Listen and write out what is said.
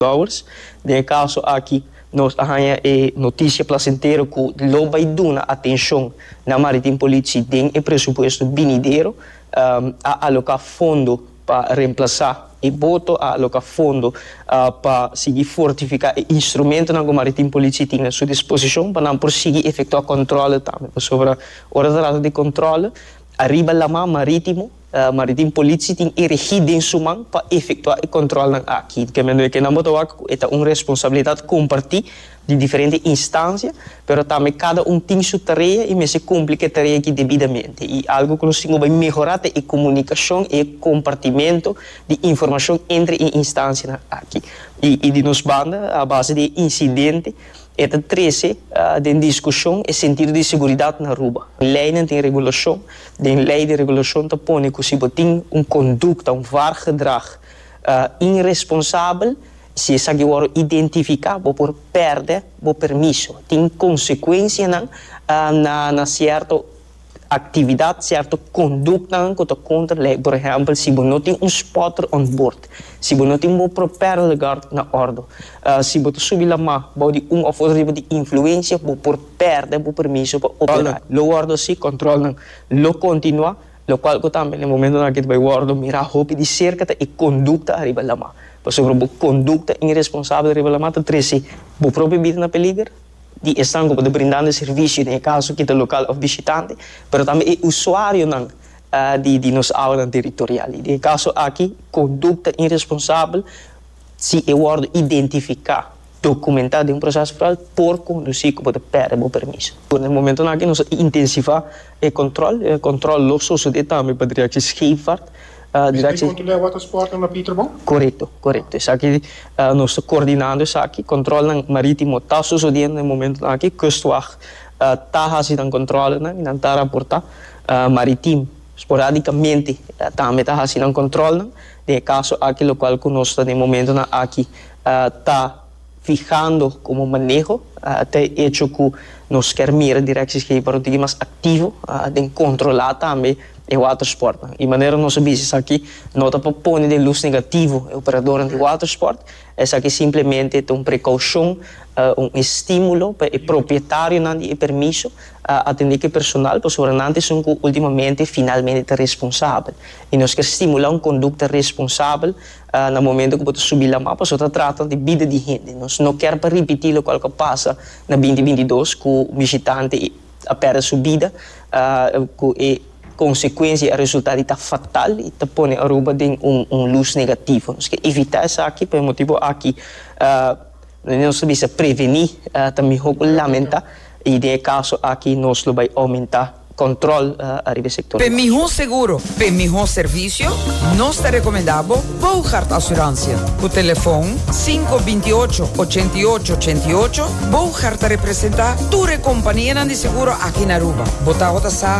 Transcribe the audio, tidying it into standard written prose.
Flowers. De caso aqui, nós arranha notícia placenteira que lo vai dar atenção na Maritime Police tem o pressuposto venideiro a alocar fundo para reemplaçar e voto a alocar fundo para seguir fortificar o instrumento que o Maritime Police tem à sua disposição para não prosseguir efetuar controle também. Sobre a hora de controle, arriba lá marítimo, Maritime Police tem regido em sua mão para efetuar o controle aqui. Que não é uma responsabilidade compartilhada de diferentes instâncias, mas também cada tem sua tarefa e se cumpre a tarefa aqui devidamente. E algo que nós temos que melhorar é a comunicação e o compartimento de informação entre instâncias aqui. E de nos banda, a base de incidente, é 13 de discussão e sentido de segurança na rua. A lei não tem regulação, a lei de regulação põe que se tem conduta, gedrag irresponsável, se essa que eu identificar, vou por perder o permisso. Tem consequência na certa atividade, certa conduta que está contra a lei. Por exemplo, se você não tem spotter on board, se você não tem um próprio lugar na ordem, se você subir a mão, você tem outro tipo de influência, você por perder o permisso para operar. O ordem se controla, lo continua, lo qual também no momento que vai o ordem mirar roupa de cerca e conduta arriba a mão. Sobre a conduta irresponsável arriba a mão, treze, a própria vida na peligro, de estão como de brindando serviço no caso que é local ou visitante, mas também é usuário de nossa aula territorial. No caso aqui, conduta irresponsável, se eu ordem identificar, documentar de processo penal por conduzir como de perder o permisso. No momento aqui, nós intensificar o controle lo sucede também para a direção Scheepvaart. Você controla o watersport na Pieterbon? Correto. Isso aqui, nós estamos coordenando isso aqui, controle marítimo está sucedendo no momento aqui, Kustwacht está fazendo controle, não está raportando, marítimo esporadicamente também está fazendo controle, no caso aqui, o qual nós no momento aqui está fijando como manejo, até hecho que nós queremos mirar direções que para o mais ativo de controlar também o watersport. E maneira nós vimos aqui, nota para pôr de luz negativo o operador de watersport, essa aqui simplesmente é uma precaução, estímulo para o proprietário de permisso atender que o personal, porque sobrante são ultimamente finalmente responsáveis. E nós queremos estimular uma conduta responsável no momento que você subir a mapa, só trata de vida de gente. Nós não queremos repetir o que passa na 2022, que o visitante perde sua vida, consequência, o resultado está fatal e está põe a roupa de luz negativo. Nós queremos evitar isso aqui, por motivo aqui, nós precisamos prevenir, também lamentar, e no caso aqui nós vamos aumentar controle a nível sectorial. Para melhor seguro, para melhor serviço, nós te recomendamos Bouchard Assurância. O telefone 528-8888, Bouchard representa tua companhia de seguro aqui na Aruba. Bota